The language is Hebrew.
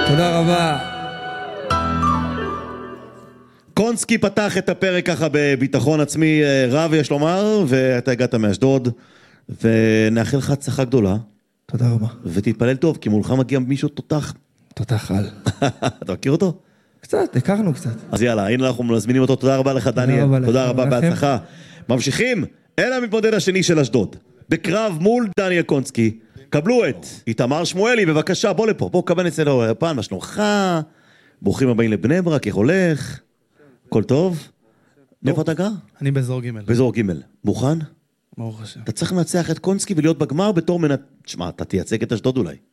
תודה רבה. קונסקי פתח את הפרק ככה בביטחון עצמי רב, יש לומר, ואתה הגעת מאשדוד, ונאחל לך הצלחה גדולה. תודה רבה. ותתפלל טוב, כי מולך מגיע מישהו תותח. תותח על. אתה מכיר אותו? קצת, הכרנו קצת. אז יאללה, הנה אנחנו מזמינים אותו. תודה רבה לך, דניאל. תודה רבה, בהצלחה. ממשיכים אל המתמודד השני של אשדוד. בקרב מול דניאל קונסקי. קבלו את איתמר שמואלי, בבקשה, בוא לפה. בוא קבל אצלנו הפעם, מה שלומך? ברוכים הבאים לבני ברק, איך הולך? הכל טוב? מאיפה אתה גר? אני באזור ג'. באזור ג'. מוכן? ברוך השם. אתה צריך לנצח את קונסקי ולהיות בגמר בתור תשמע, אתה תייצג את אשדוד אולי.